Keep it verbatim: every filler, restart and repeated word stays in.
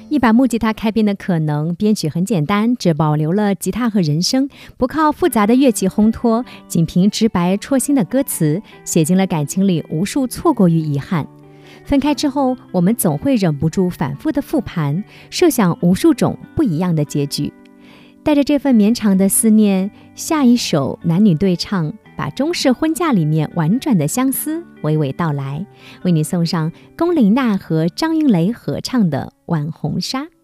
一把木吉他开编的可能，编曲很简单，只保留了吉他和人声，不靠复杂的乐器烘托，仅凭直白戳心的歌词，写进了感情里无数错过与遗憾。分开之后，我们总会忍不住反复的复盘，设想无数种不一样的结局。带着这份绵长的思念，下一首男女对唱，把中式婚嫁里面婉转的相思娓娓道来，为你送上龚琳娜和张云雷合唱的《晚红纱》。